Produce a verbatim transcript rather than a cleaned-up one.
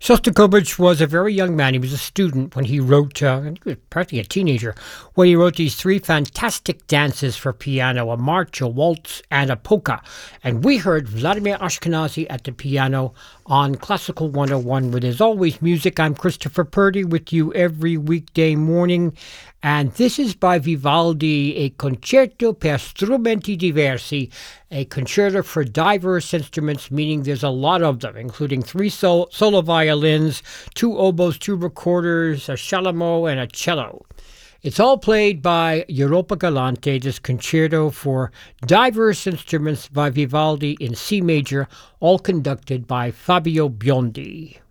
Shostakovich was a very young man. He was a student when he wrote, uh, he was practically a teenager, when he wrote these three fantastic dances for piano, a march, a waltz, and a polka. And we heard Vladimir Ashkenazy at the piano on Classical one oh one, where there's always music. I'm Christopher Purdy with you every weekday morning. And this is by Vivaldi, a concerto per strumenti diversi, a concerto for diverse instruments, meaning there's a lot of them, including three sol- solo violins, two oboes, two recorders, a chalumeau, and a cello. It's all played by Europa Galante, this concerto for diverse instruments by Vivaldi in C major, all conducted by Fabio Biondi.